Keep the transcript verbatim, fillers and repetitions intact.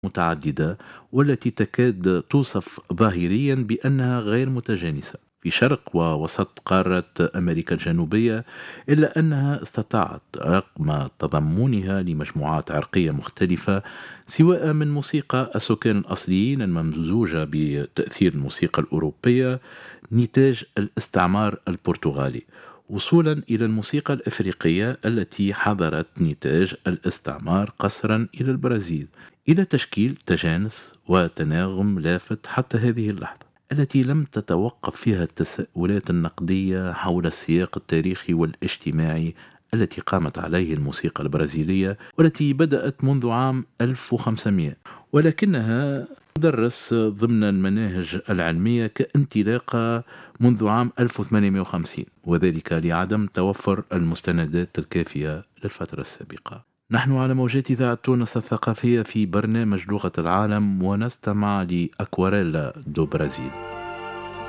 متعددة والتي تكاد توصف ظاهريا بأنها غير متجانسة في شرق ووسط قارة أمريكا الجنوبية، إلا أنها استطاعت رغم تضمنها لمجموعات عرقية مختلفة سواء من موسيقى السكان الأصليين الممزوجة بتأثير الموسيقى الأوروبية نتاج الاستعمار البرتغالي، وصولا إلى الموسيقى الأفريقية التي حضرت نتاج الاستعمار قصرا إلى البرازيل، إلى تشكيل تجانس وتناغم لافت حتى هذه اللحظة التي لم تتوقف فيها التساؤلات النقدية حول السياق التاريخي والاجتماعي التي قامت عليه الموسيقى البرازيلية، والتي بدأت منذ عام ألف وخمسمائة ولكنها تدرس ضمن المناهج العلمية كانطلاقة منذ عام ألف وثمانمائة وخمسين، وذلك لعدم توفر المستندات الكافية للفترة السابقة. نحن على موجات إذاعة تونس الثقافية في برنامج لغة العالم، ونستمع لأكواريلا دو برازيل.